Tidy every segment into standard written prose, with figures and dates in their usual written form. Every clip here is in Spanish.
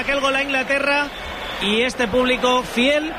aquel gol a Inglaterra. Y este público fiel,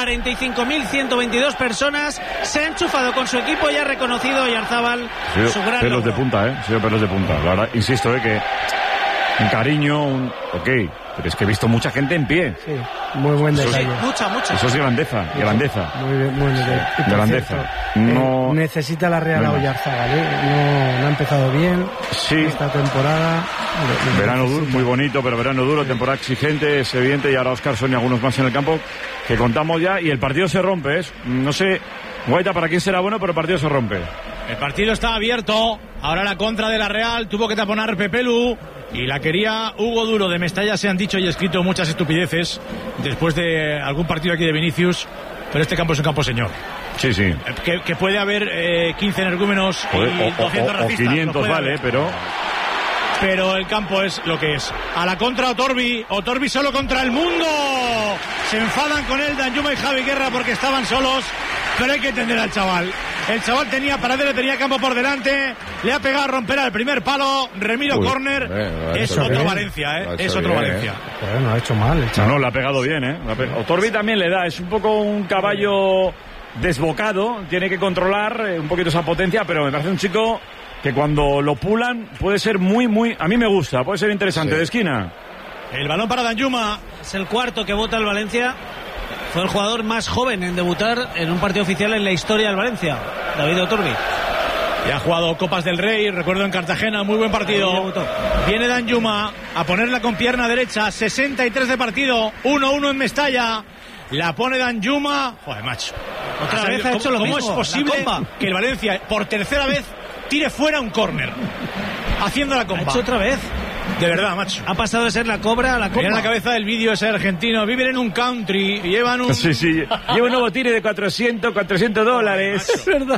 45.122 personas, se ha enchufado con su equipo y ha reconocido Oyarzábal su gran pelos logro. de punta, sí, pelos de punta. La verdad, insisto, que un cariño, ok, pero es que he visto mucha gente en pie. Sí, muy buen detalle. Mucha. Eso es grandeza. Muy bien, muy bien. Grandeza. No necesita la Real a Oyarzábal, no ha empezado bien esta temporada. Verano duro, muy bonito, pero verano duro, temporada exigente, es evidente, y ahora Óscar Son y algunos más en el campo que contamos ya, y el partido se rompe, no sé, Guaita, para quién será bueno, pero el partido se rompe. El partido está abierto, ahora la contra de la Real, tuvo que taponar Pepelu y la quería Hugo Duro. De Mestalla se han dicho y escrito muchas estupideces después de algún partido aquí de Vinicius, pero este campo es un campo señor. Sí. Que puede haber 15 energúmenos y 200 racistas. O 500, vale, pero el campo es lo que es. A la contra Otorbi solo contra el mundo. Se enfadan con él Danjuma y Javi Guerra porque estaban solos, pero hay que entender al chaval. El chaval tenía paradero, tenía campo por delante, le ha pegado a romper al primer palo. Remiro córner. Es otro Valencia, es otro Valencia. Pero no ha hecho mal el chaval. No, lo ha pegado bien, Otorbi también le da, es un poco un caballo desbocado, tiene que controlar un poquito esa potencia, pero me parece un chico que cuando lo pulan puede ser muy, a mí me gusta, puede ser interesante, de esquina. El balón para Danjuma. Es el cuarto que vota el Valencia. Fue el jugador más joven en debutar en un partido oficial en la historia del Valencia, David Otorbi. Ya ha jugado Copas del Rey, recuerdo en Cartagena, muy buen partido. Viene Danjuma a ponerla con pierna derecha, 63 de partido, 1-1 en Mestalla. La pone Danjuma. Joder, macho. Otra vez ha hecho lo mismo. ¿Cómo es posible que el Valencia, por tercera vez, tire fuera un córner? Haciendo la compa. Ha hecho otra vez. De verdad, macho. Ha pasado de ser la cobra a la copa. Mira en la cabeza del vídeo ese argentino. Viven en un country y llevan un... Sí. Lleva un nuevo tire de $400. Es verdad.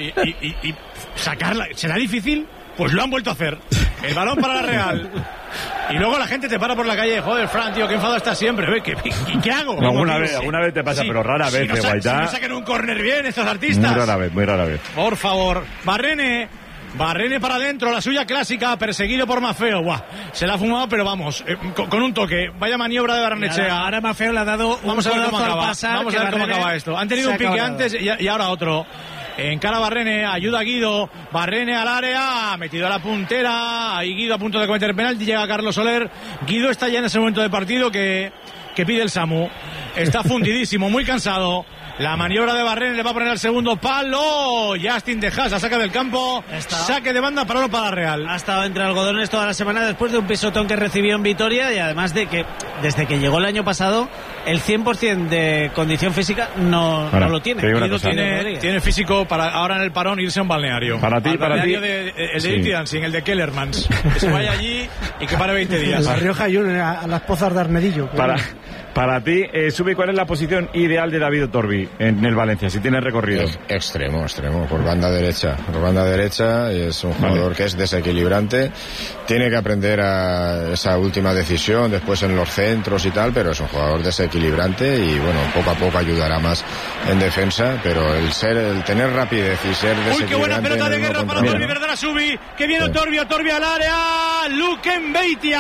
Y sacarla, ¿será difícil? Pues lo han vuelto a hacer. El balón para la Real. Y luego la gente te para por la calle. Joder, Fran, tío, qué enfado estás siempre. ¿Qué hago? Alguna vez te pasa, pero rara vez, Guaita. Si no sacan un córner bien estos artistas. Muy rara vez. Por favor. Barrene para adentro, la suya clásica, perseguido por Maffeo. Buah, se la ha fumado, pero vamos, con un toque. Vaya maniobra de Barrenechea. Ahora Maffeo le ha dado Vamos a ver cómo acaba esto. Han tenido un pique antes y ahora otro. Encara Barrene, ayuda a Guido. Barrene al área, metido a la puntera. Ahí Guido a punto de cometer penalti. Llega Carlos Soler. Guido está ya en ese momento de partido que pide el Samu. Está fundidísimo, muy cansado. La maniobra de Barrene le va a poner al segundo palo. Justin de Haas la saca del campo. Saque de banda para la Real. Ha estado entre algodones toda la semana después de un pisotón que recibió en Vitoria, y además de que desde que llegó el año pasado el 100% de condición física no lo tiene. Tiene físico para ahora en el parón irse a un balneario. Para ti. El de Dirty Dancing, el de Kellermans. Que se vaya allí y que pare 20 días. La Rioja Junior a las Pozas de Arnedillo. Para ti, Subi, ¿cuál es la posición ideal de David Otorbi en el Valencia, si tiene recorrido? Extremo, por banda derecha. Por banda derecha, es un jugador que es desequilibrante. Tiene que aprender a esa última decisión, después en los centros y tal, pero es un jugador desequilibrante y bueno, poco a poco ayudará más en defensa, pero el tener rapidez y ser desequilibrante... ¡Uy, qué buena pelota de guerra para Otorbi, verdad, Subi! ¡Que viene Otorbi al área! ¡Luquen Beitia!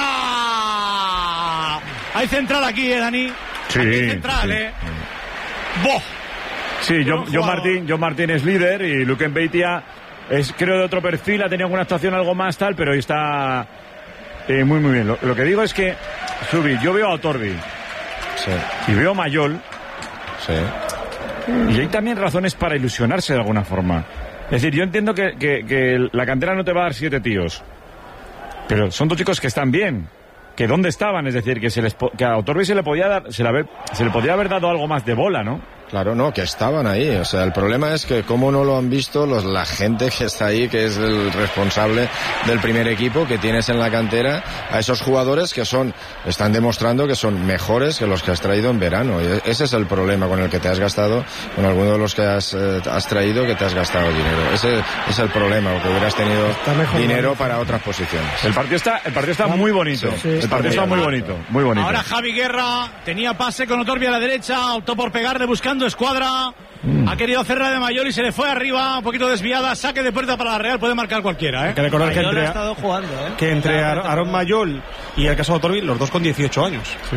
Hay central aquí, Dani. Sí. Hay central, ¡Boh! Sí, John Martín es líder y Luquen Beitia es, creo, de otro perfil. Ha tenido alguna actuación algo más tal, pero está muy bien. Lo que digo es que, Subi, yo veo a Otorbi y veo a Mayol. Y hay también razones para ilusionarse de alguna forma. Es decir, yo entiendo que la cantera no te va a dar 7 tíos, pero son 2 chicos que están bien. Que dónde estaban, es decir, que a Otorbi se le podía haber dado algo más de bola, ¿no? Claro, no, que estaban ahí. O sea, el problema es que como no lo han visto la gente que está ahí, que es el responsable del primer equipo que tienes en la cantera, a esos jugadores que están demostrando que son mejores que los que has traído en verano. Y ese es el problema con el que te has gastado, con alguno de los que has traído, que te has gastado dinero. Ese es el problema, o que hubieras tenido dinero para otras posiciones. El partido está muy bonito. El partido está muy bonito. Ahora Javi Guerra tenía pase con Otorbi a la derecha, optó por pegarle buscando escuadra. Ha querido hacerla de Mayol y se le fue arriba, un poquito desviada. Saque de puerta para la Real, puede marcar cualquiera. Hay que recordar Mayol ha estado jugando, que entre Aaron Mayol y el caso de Otorbi, los dos con 18 años.